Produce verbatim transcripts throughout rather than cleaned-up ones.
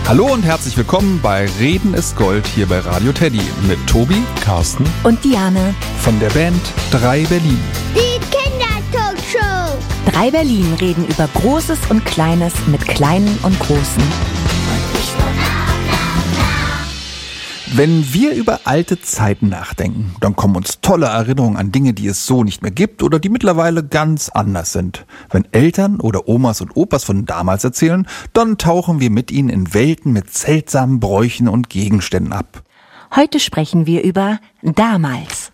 Hallo und herzlich willkommen bei Reden ist Gold hier bei Radio Teddy mit Tobi, Carsten und Diane von der Band drei Berlin. Die Kindertalkshow. drei Berlin reden über Großes und Kleines mit Kleinen und Großen. Wenn wir über alte Zeiten nachdenken, dann kommen uns tolle Erinnerungen an Dinge, die es so nicht mehr gibt oder die mittlerweile ganz anders sind. Wenn Eltern oder Omas und Opas von damals erzählen, dann tauchen wir mit ihnen in Welten mit seltsamen Bräuchen und Gegenständen ab. Heute sprechen wir über damals.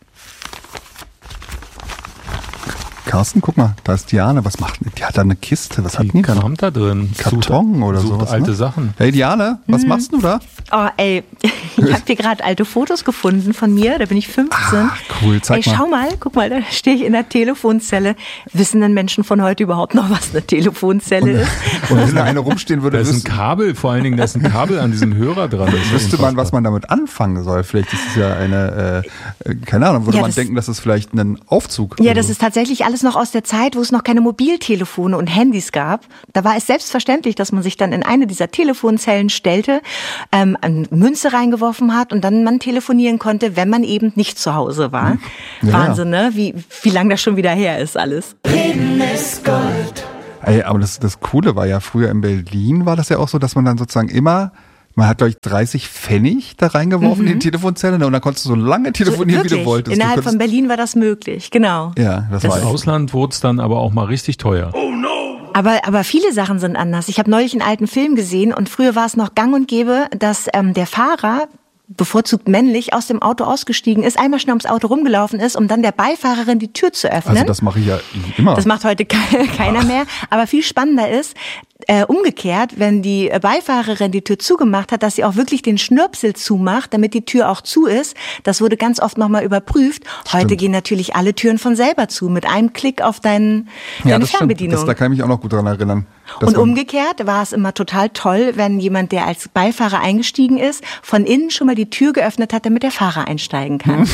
Carsten, guck mal, da ist Diane. Was macht die? Die hat da eine Kiste. Was hat die? Kram da drin. Karton oder sucht sowas. Alte ne? Sachen. Hey Diane, was hm. machst du da? Oh ey, ich habe hier gerade alte Fotos gefunden von mir. Da bin ich fünfzehn. Ach, cool, zeig ey, mal. Schau mal, guck mal, da stehe ich in der Telefonzelle. Wissen denn Menschen von heute überhaupt noch, was eine Telefonzelle und, ist? Und wenn da eine rumstehen würde, da ist ein wüsste, Kabel, vor allen Dingen, da ist ein Kabel an diesem Hörer dran. Das wüsste man, was man damit anfangen soll. Vielleicht ist es ja eine, äh, keine Ahnung, würde ja, man das, denken, das ist vielleicht ein Aufzug. Ja, das ist tatsächlich alles noch aus der Zeit, wo es noch keine Mobiltelefone und Handys gab. Da war es selbstverständlich, dass man sich dann in eine dieser Telefonzellen stellte, ähm, eine Münze reingeworfen hat und dann man telefonieren konnte, wenn man eben nicht zu Hause war. Ja, Wahnsinn, ne? Wie, wie lange das schon wieder her ist alles. Reden ist Gold. Ey, aber das, das Coole war ja, früher in Berlin war das ja auch so, dass man dann sozusagen immer, man hat, glaube ich, dreißig Pfennig da reingeworfen mhm. in die Telefonzelle und dann konntest du so lange telefonieren, so, wie du wolltest. Innerhalb du von Berlin war das möglich, genau. Ja, das, das war Im Ausland wurde es dann aber auch mal richtig teuer. Oh no! Aber, aber viele Sachen sind anders. Ich habe neulich einen alten Film gesehen und früher war es noch gang und gäbe, dass ähm, der Fahrer bevorzugt männlich aus dem Auto ausgestiegen ist, einmal schnell ums Auto rumgelaufen ist, um dann der Beifahrerin die Tür zu öffnen. Also das mache ich ja immer. Das macht heute keiner Ach. mehr. Aber viel spannender ist, äh, umgekehrt, wenn die Beifahrerin die Tür zugemacht hat, dass sie auch wirklich den Schnürpsel zumacht, damit die Tür auch zu ist. Das wurde ganz oft nochmal überprüft. Heute Stimmt. gehen natürlich alle Türen von selber zu, mit einem Klick auf deinen, ja, deine das Fernbedienung. Das, da kann ich mich auch noch gut daran erinnern. Und umgekehrt war es immer total toll, wenn jemand, der als Beifahrer eingestiegen ist, von innen schon mal die Tür geöffnet hat, damit der Fahrer einsteigen kann.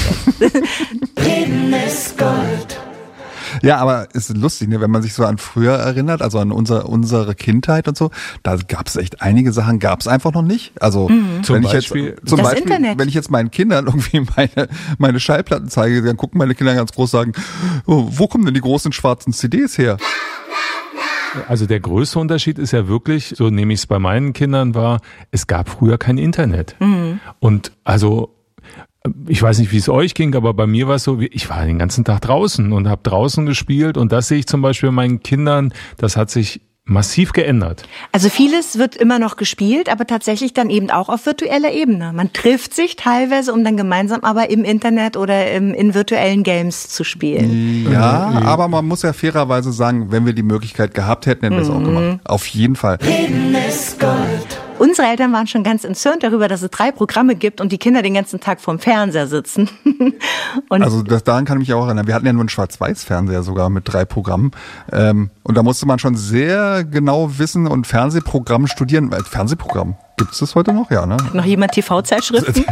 Reden ist Gold. Ja, aber es ist lustig, ne, wenn man sich so an früher erinnert, also an unsere, unsere Kindheit und so, da gab es echt einige Sachen, gab es einfach noch nicht. Also mhm. zum wenn Beispiel, ich jetzt zum das Beispiel, Internet. wenn ich jetzt meinen Kindern irgendwie meine, meine Schallplatten zeige, dann gucken meine Kinder ganz groß sagen, oh, wo kommen denn die großen schwarzen C Ds her? Also der größte Unterschied ist ja wirklich, so nehme ich es bei meinen Kindern wahr, es gab früher kein Internet. Mhm. Und also ich weiß nicht, wie es euch ging, aber bei mir war es so, ich war den ganzen Tag draußen und habe draußen gespielt und das sehe ich zum Beispiel bei meinen Kindern, das hat sich massiv geändert. Also vieles wird immer noch gespielt, aber tatsächlich dann eben auch auf virtueller Ebene. Man trifft sich teilweise, um dann gemeinsam aber im Internet oder im, in virtuellen Games zu spielen. Ja, mhm. aber man muss ja fairerweise sagen, wenn wir die Möglichkeit gehabt hätten, hätten wir es mhm. auch gemacht. Auf jeden Fall. Reden ist Gold. Unsere Eltern waren schon ganz entzürnt darüber, dass es drei Programme gibt und die Kinder den ganzen Tag vorm Fernseher sitzen. Und also das, daran kann ich mich auch erinnern. Wir hatten ja nur einen Schwarz-Weiß-Fernseher sogar mit drei Programmen. Ähm, und da musste man schon sehr genau wissen und Fernsehprogramm studieren. Weil Fernsehprogramm, gibt es das heute noch? Ja, ne? Hat noch jemand T V-Zeitschriften?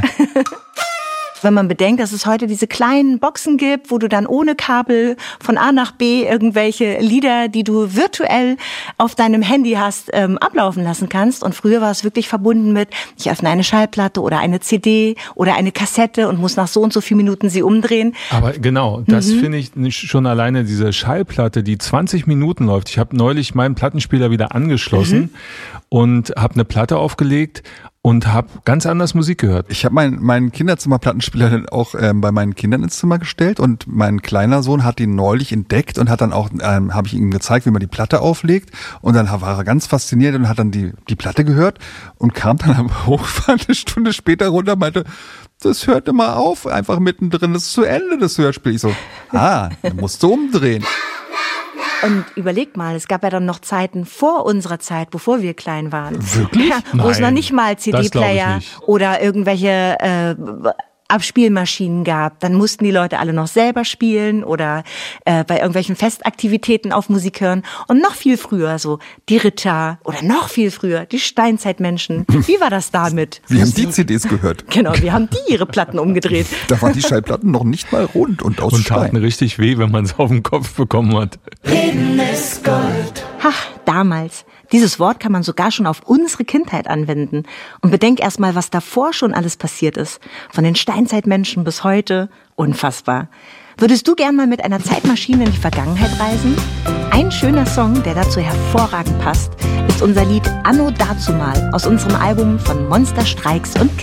Wenn man bedenkt, dass es heute diese kleinen Boxen gibt, wo du dann ohne Kabel von A nach B irgendwelche Lieder, die du virtuell auf deinem Handy hast, ähm, ablaufen lassen kannst. Und früher war es wirklich verbunden mit, ich öffne eine Schallplatte oder eine C D oder eine Kassette und muss nach so und so vielen Minuten sie umdrehen. Aber genau, das mhm. finde ich nicht schon alleine, diese Schallplatte, die zwanzig Minuten läuft. Ich habe neulich meinen Plattenspieler wieder angeschlossen mhm. und habe eine Platte aufgelegt und habe ganz anders Musik gehört. Ich habe mein, meinen Kinderzimmerplattenspieler dann auch ähm, bei meinen Kindern ins Zimmer gestellt und mein kleiner Sohn hat ihn neulich entdeckt und hat dann auch, ähm, habe ich ihm gezeigt, wie man die Platte auflegt und dann war er ganz fasziniert und hat dann die, die Platte gehört und kam dann am Hochfahren eine Stunde später runter und meinte, das hört immer auf, einfach mittendrin, das ist zu Ende, das Hörspiel. Ich so, ah, dann musst du umdrehen. Und überleg mal, es gab ja dann noch Zeiten vor unserer Zeit, bevor wir klein waren. Wirklich? Ja, wo es noch nicht mal C D-Player oder irgendwelche äh, Abspielmaschinen gab. Dann mussten die Leute alle noch selber spielen oder äh, bei irgendwelchen Festaktivitäten auf Musik hören. Und noch viel früher so die Ritter oder noch viel früher die Steinzeitmenschen. Wie war das damit? Wir haben die C Ds gehört. Genau, wir haben die ihre Platten umgedreht. Da waren die Schallplatten noch nicht mal rund und aus und Stein. taten richtig weh, wenn man es auf den Kopf bekommen hat. Reden ist Gold. Ach, damals. Dieses Wort kann man sogar schon auf unsere Kindheit anwenden. Und bedenk erst mal, was davor schon alles passiert ist. Von den Steinzeitmenschen bis heute. Unfassbar. Würdest du gern mal mit einer Zeitmaschine in die Vergangenheit reisen? Ein schöner Song, der dazu hervorragend passt, ist unser Lied Anno Dazumal aus unserem Album von Monster, Streiks und